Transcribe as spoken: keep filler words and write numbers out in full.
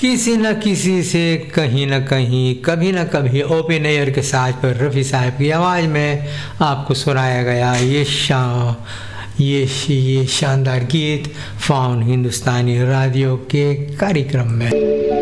किसी न किसी से कहीं न कहीं कभी न कभी ओपन एयर के साथ पर रफ़ी साहब की आवाज़ में आपको सुनाया गया ये शा ये ये शानदार गीत फाउंड हिंदुस्तानी रेडियो के कार्यक्रम में।